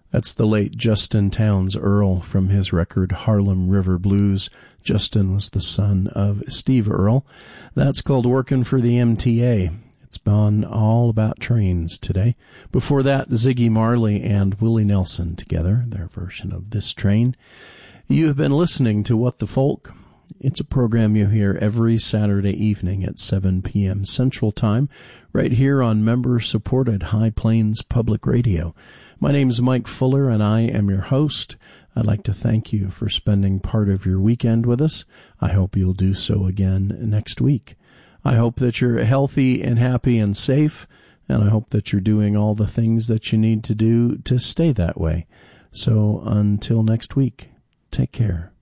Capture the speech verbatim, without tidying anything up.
That's the late Justin Townes Earle from his record Harlem River Blues. Justin was the son of Steve Earle. That's called Workin' for the M T A. It's been all about trains today. Before that, Ziggy Marley and Willie Nelson together, their version of This Train. You have been listening to What the Folk. It's a program you hear every Saturday evening at seven p.m. Central Time, right here on member-supported High Plains Public Radio. My name is Mike Fuller, and I am your host. I'd like to thank you for spending part of your weekend with us. I hope you'll do so again next week. I hope that you're healthy and happy and safe, and I hope that you're doing all the things that you need to do to stay that way. So until next week, take care.